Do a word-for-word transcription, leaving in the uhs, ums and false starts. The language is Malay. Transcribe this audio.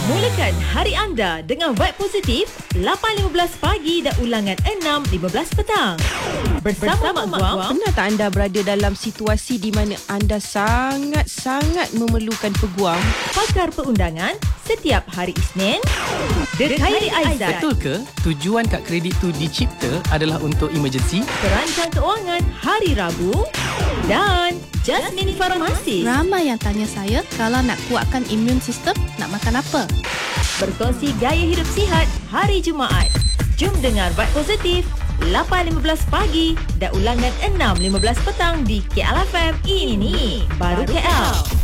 Mulakan hari anda dengan vibe positif lapan lima belas pagi dan ulangan enam lima belas petang. Bersama, Bersama Mak Guam. Pernah tak anda berada dalam situasi di mana anda sangat-sangat memerlukan peguam? Pakar perundangan setiap hari Isnin. Dekhairi Aizat. Betul ke tujuan kad kredit tu dicipta adalah untuk emergency? Perancang kewangan hari Rabu. Dan Jasmine Farmasi. Ramai yang tanya saya, kalau nak kuatkan imun sistem, nak makan apa? Berkongsi gaya hidup sihat hari Jumaat. Jom dengar Vibe Positif lapan lima belas pagi dan ulangan enam lima belas petang di K L F M. Ini baru K L.